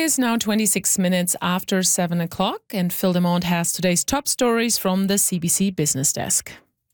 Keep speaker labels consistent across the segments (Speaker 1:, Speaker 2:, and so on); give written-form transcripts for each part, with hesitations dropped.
Speaker 1: is now 26 minutes after 7 o'clock, and Phil Demont has today's top stories from the CBC Business Desk.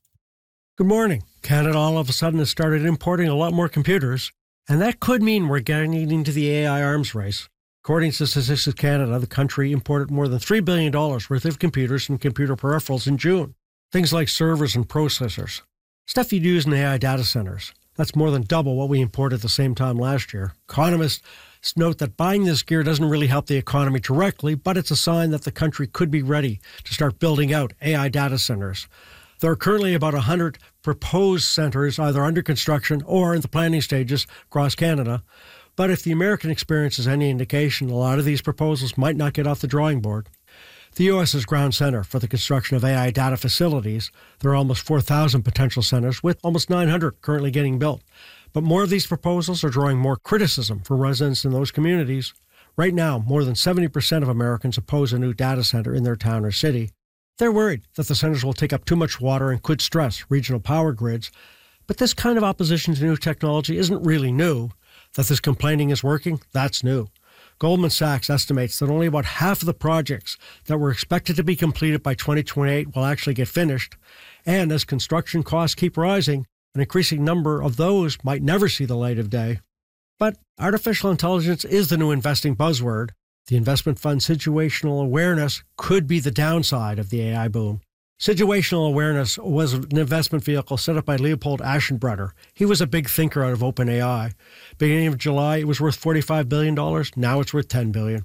Speaker 2: Good morning. Canada all of a sudden has started importing a lot more computers, and that could mean we're getting into the AI arms race. According to Statistics Canada, the country imported more than $3 billion worth of computers and computer peripherals in June. Things like servers and processors. Stuff you'd use in AI data centers. That's more than double what we imported at the same time last year. Economists note that buying this gear doesn't really help the economy directly, but it's a sign that the country could be ready to start building out AI data centers. There are currently about 100 proposed centers either under construction or in the planning stages across Canada. But if the American experience is any indication, a lot of these proposals might not get off the drawing board. The U.S. is ground center for the construction of AI data facilities. There are almost 4,000 potential centers, with almost 900 currently getting built. But more of these proposals are drawing more criticism from residents in those communities. Right now, more than 70% of Americans oppose a new data center in their town or city. They're worried that the centers will take up too much water and could stress regional power grids. But this kind of opposition to new technology isn't really new. That this complaining is working, that's new. Goldman Sachs estimates that only about half of the projects that were expected to be completed by 2028 will actually get finished. And as construction costs keep rising, an increasing number of those might never see the light of day. But artificial intelligence is the new investing buzzword. The investment fund Situational Awareness could be the downside of the AI boom. Situational Awareness was an investment vehicle set up by Leopold Aschenbrenner. He was a big thinker out of OpenAI. Beginning of July, it was worth $45 billion. Now it's worth $10 billion.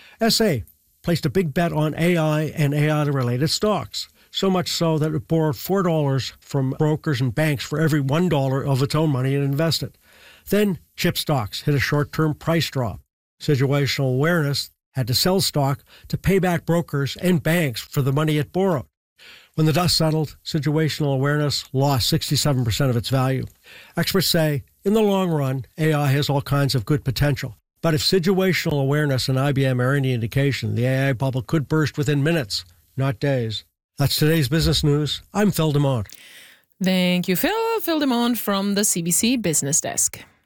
Speaker 2: SA placed a big bet on AI and AI-related stocks, so much so that it borrowed $4 from brokers and banks for every $1 of its own money it invested. Then chip stocks hit a short-term price drop. Situational Awareness had to sell stock to pay back brokers and banks for the money it borrowed. When the dust settled, Situational Awareness lost 67% of its value. Experts say, in the long run, AI has all kinds of good potential. But if Situational Awareness and IBM are any indication, the AI bubble could burst within minutes, not days. That's today's business news. I'm Phil Demont.
Speaker 1: Thank you, Phil. Phil Demont from the CBC Business Desk.